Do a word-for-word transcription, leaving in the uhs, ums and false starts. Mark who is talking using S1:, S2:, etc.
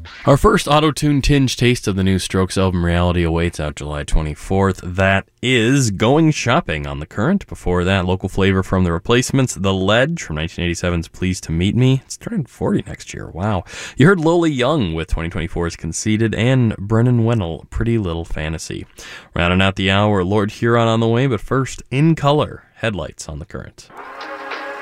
S1: Our first auto-tune tinge taste of the new Strokes album Reality awaits out July twenty-fourth. That is Going Shopping on The Current. Before that, local flavor from The Replacements, The Ledge from nineteen eighty-seven's Pleased to Meet Me. It's turning forty next year. Wow. You heard Lola Young with twenty twenty-four's Conceited and Brennan Wennell, Pretty Little Fantasy. Rounding out the hour, Lord Huron on the way, but first, In Color, Headlights on The Current.